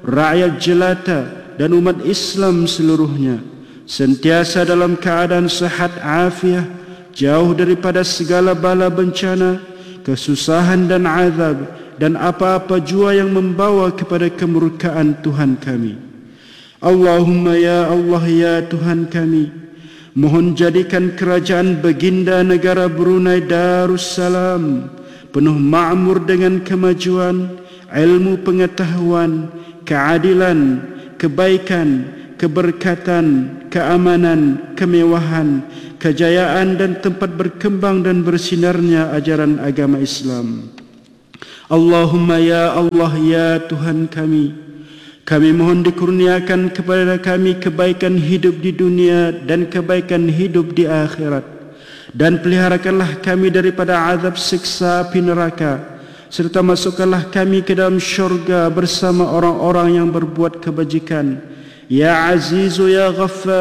rakyat jelata dan umat Islam seluruhnya sentiasa dalam keadaan sehat afiah, jauh daripada segala bala bencana, kesusahan dan azab, dan apa-apa jua yang membawa kepada kemurkaan Tuhan kami. Allahumma ya Allah ya Tuhan kami, mohon jadikan kerajaan baginda negara Brunei Darussalam penuh makmur dengan kemajuan, ilmu pengetahuan, keadilan, kebaikan, keberkatan, keamanan, kemewahan, kejayaan dan tempat berkembang dan bersinarnya ajaran agama Islam. Allahumma ya Allah ya Tuhan kami mohon dikurniakan kepada kami kebaikan hidup di dunia dan kebaikan hidup di akhirat, dan peliharakanlah kami daripada azab siksa api neraka, serta masukkanlah kami ke dalam syurga bersama orang-orang yang berbuat kebajikan. Ya Azizu ya Ghaffar